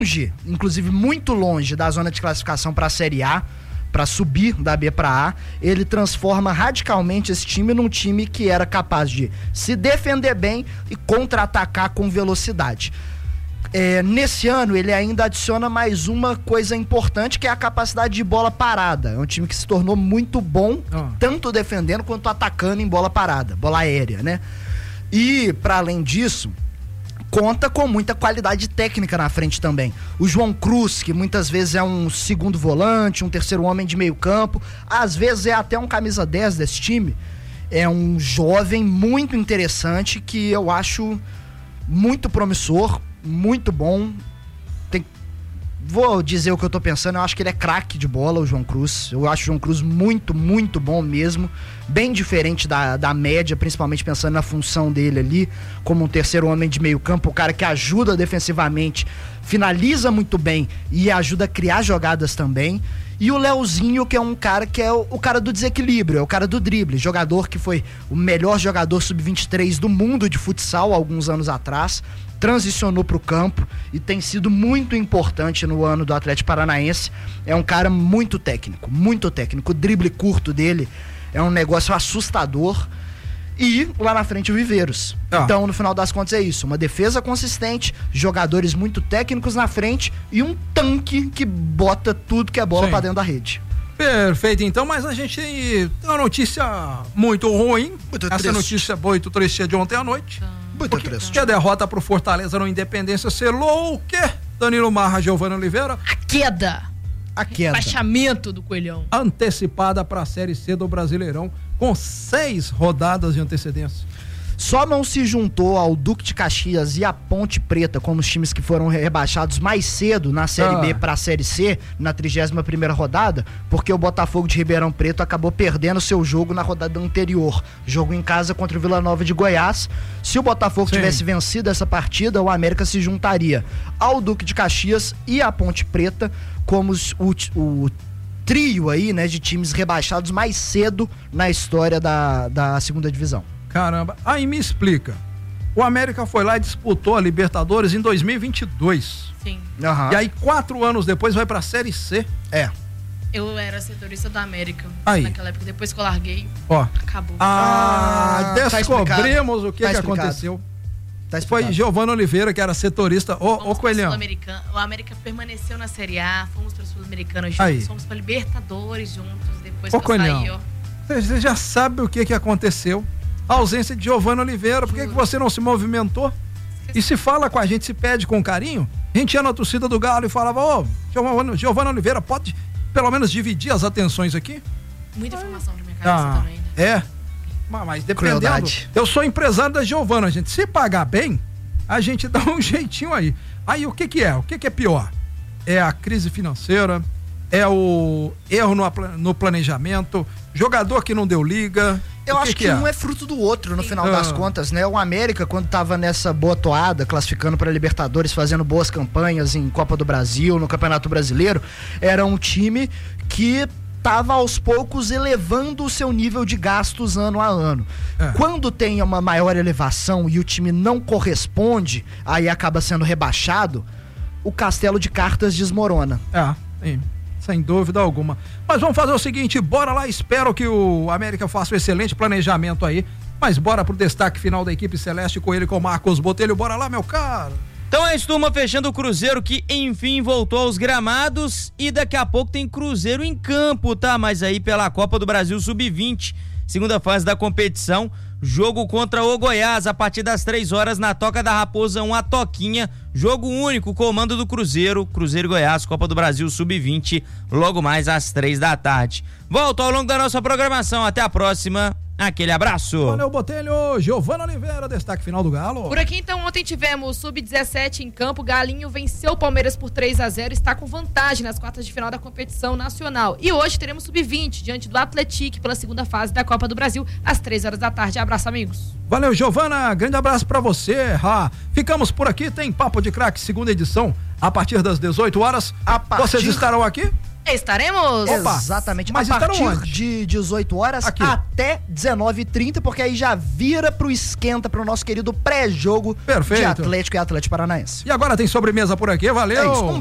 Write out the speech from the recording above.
longe, inclusive muito longe da zona de classificação para a Série A, para subir da B para A. Ele transforma radicalmente esse time num time que era capaz de se defender bem e contra-atacar com velocidade. Nesse ano ele ainda adiciona mais uma coisa importante, que é a capacidade de bola parada. É um time que se tornou muito bom, tanto defendendo quanto atacando em bola parada, bola aérea, né? E para além disso, conta com muita qualidade técnica na frente também. O João Cruz, que muitas vezes é um segundo volante, um terceiro homem de meio campo, às vezes é até um camisa 10 desse time. É um jovem muito interessante que eu acho muito promissor, muito bom. Vou dizer o que eu tô pensando, eu acho que ele é craque de bola, o João Cruz. Eu acho o João Cruz muito, muito bom mesmo. Bem diferente da média, principalmente pensando na função dele ali, como um terceiro homem de meio campo, o cara que ajuda defensivamente, finaliza muito bem e ajuda a criar jogadas também. E o Leozinho, que é um cara que é o cara do desequilíbrio, é o cara do drible, jogador que foi o melhor jogador sub-23 do mundo de futsal alguns anos atrás, transicionou para o campo e tem sido muito importante no ano do Atlético Paranaense. É um cara muito técnico, o drible curto dele é um negócio assustador. E lá na frente o Viveiros. Então, no final das contas é isso, uma defesa consistente, jogadores muito técnicos na frente e um tanque que bota tudo que é bola pra dentro da rede. Perfeito, então, mas a gente tem uma notícia muito ruim. Essa notícia boa e triste de ontem à noite. Muito triste. Que a derrota pro Fortaleza no Independência selou o quê? Danilo Marra, Giovana Oliveira. A queda. Baixamento do Coelhão. Antecipada para a Série C do Brasileirão, com 6 rodadas de antecedência. Só não se juntou ao Duque de Caxias e a Ponte Preta como os times que foram rebaixados mais cedo na Série B para a Série C, na 31ª rodada, porque o Botafogo de Ribeirão Preto acabou perdendo seu jogo na rodada anterior, jogo em casa contra o Vila Nova de Goiás. Se o Botafogo tivesse vencido essa partida, o América se juntaria ao Duque de Caxias e à Ponte Preta como o trio aí, né, de times rebaixados mais cedo na história da segunda divisão. Caramba, aí me explica. O América foi lá e disputou a Libertadores em 2022. Sim. E aí 4 anos depois vai pra Série C. Eu era setorista do América naquela época, depois que eu larguei, acabou. Descobrimos o que aconteceu. Foi Giovana Oliveira, que era setorista. Ô Coelhão. O América permaneceu na Série A, fomos pra Sul-Americana juntos, fomos pra Libertadores juntos, depois que eu saí, Você já sabe o que aconteceu. A ausência de Giovana Oliveira, por que você não se movimentou? E se fala com a gente, se pede com carinho, a gente ia na torcida do Galo e falava, Giovana Oliveira, pode pelo menos dividir as atenções aqui? Muita informação pra minha cabeça também, né? Mas dependendo, eu sou empresário da Giovana, gente, se pagar bem, a gente dá um jeitinho aí. Aí o que é? O que é pior? É a crise financeira, é o erro no planejamento, jogador que não deu liga. Eu acho que um é fruto do outro, no final das contas, né? O América, quando tava nessa boa toada, classificando para Libertadores, fazendo boas campanhas em Copa do Brasil, no Campeonato Brasileiro, era um time que tava aos poucos elevando o seu nível de gastos ano a ano. Quando tem uma maior elevação e o time não corresponde, aí acaba sendo rebaixado, o castelo de cartas desmorona. Sim. Sem dúvida alguma. Mas vamos fazer o seguinte, bora lá, espero que o América faça um excelente planejamento aí, mas bora pro destaque final da equipe celeste com ele, com o Marcos Botelho, bora lá, meu caro. Então é isso, turma, fechando o Cruzeiro que enfim voltou aos gramados e daqui a pouco tem Cruzeiro em campo, tá? Mas aí pela Copa do Brasil Sub-20, segunda fase da competição, jogo contra o Goiás a partir das 3 horas na Toca da Raposa, uma toquinha, jogo único, comando do Cruzeiro e Goiás, Copa do Brasil Sub-20, logo mais às 3 da tarde. Volto ao longo da nossa programação, até a próxima, aquele abraço. Valeu, Botelho. Giovana Oliveira, destaque final do Galo. Por aqui então, ontem tivemos Sub-17 em campo, Galinho venceu o Palmeiras por 3-0, está com vantagem nas quartas de final da competição nacional. E hoje teremos Sub-20 diante do Atlético pela segunda fase da Copa do Brasil, às 3 horas da tarde. Abraço, amigos. Valeu, Giovana, grande abraço pra você. Ficamos por aqui, tem Papo de Craque, segunda edição, a partir das 18 horas. Vocês estarão aqui? Estaremos? Opa, exatamente. Mas a partir de 18 horas aqui até 19h30, porque aí já vira pro esquenta pro nosso querido pré-jogo de Atlético e Atlético Paranaense. E agora tem sobremesa por aqui, valeu! É isso.